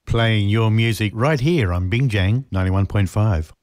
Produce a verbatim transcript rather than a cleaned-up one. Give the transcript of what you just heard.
playing your music right here on Bingjang ninety-one point five.